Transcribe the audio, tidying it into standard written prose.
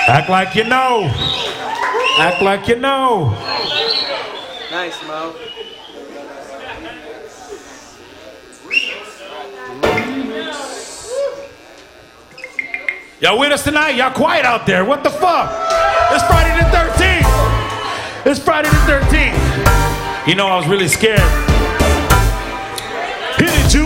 Act like you know. Act like you know. Nice, Mo. Y'all with us tonight? Y'all quiet out there. What the fuck? It's Friday the 13th. It's Friday the 13th. You know, I was really scared.